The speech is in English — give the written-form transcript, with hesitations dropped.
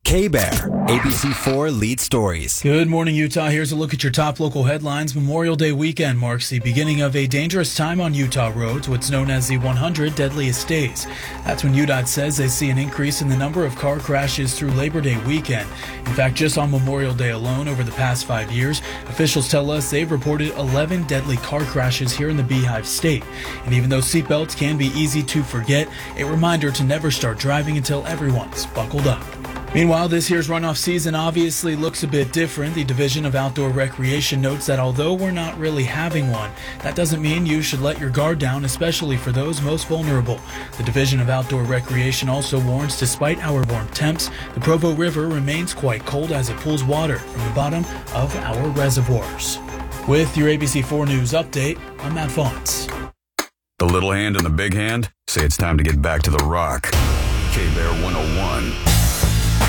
K-Bear, ABC4 Lead Stories. Good morning, Utah. Here's a look at your top local headlines. Memorial Day weekend marks the beginning of a dangerous time on Utah roads, what's known as the 100 Deadliest Days. That's when UDOT says they see an increase in the number of car crashes through Labor Day weekend. In fact, just on Memorial Day alone, over the past 5 years, officials tell us they've reported 11 deadly car crashes here in the Beehive State. And even though seatbelts can be easy to forget, a reminder to never start driving until everyone's buckled up. Meanwhile, this year's runoff season obviously looks a bit different. The Division of Outdoor Recreation notes that although we're not really having one, that doesn't mean you should let your guard down, especially for those most vulnerable. The Division of Outdoor Recreation also warns despite our warm temps, the Provo River remains quite cold as it pulls water from the bottom of our reservoirs. With your ABC4 News update, I'm Matt Fonts. The little hand and the big hand say it's time to get back to the rock. K-Bear 101.